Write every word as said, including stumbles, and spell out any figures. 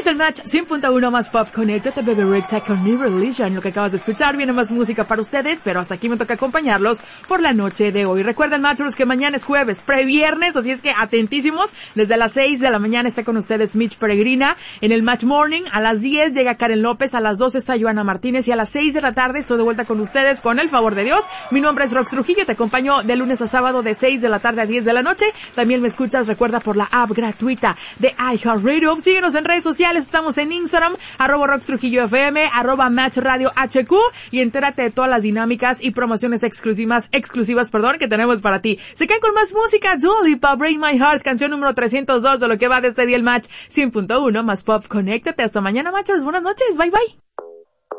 es el Match cien punto uno más Pop. Conéctate, Bebe Rexha con New Religion. Lo que acabas de escuchar, viene más música para ustedes, pero hasta aquí me toca acompañarlos por la noche de hoy. Recuerden, Matchers, que mañana es jueves, previernes, así es que atentísimos. Desde las seis de la mañana está con ustedes Mitch Peregrina. En el Match Morning, a las diez llega Karen López, a las doce está Joana Martínez y a las seis de la tarde estoy de vuelta con ustedes con el favor de Dios. Mi nombre es Rox Trujillo, te acompaño de lunes a sábado de seis de la tarde a diez de la noche. También me escuchas, recuerda, por la app gratuita de iHeartRadio. Síguenos en redes sociales, estamos en Instagram, arroba Rox Trujillo F M, arroba Match Radio H Q, y entérate de todas las dinámicas y promociones exclusivas, exclusivas, perdón, que tenemos para ti. Se quedan con más música, Dua Lipa, Break My Heart, canción número trescientos dos de lo que va de este día el Match cien punto uno más Pop. Conéctate, hasta mañana, Matchers, buenas noches, bye bye.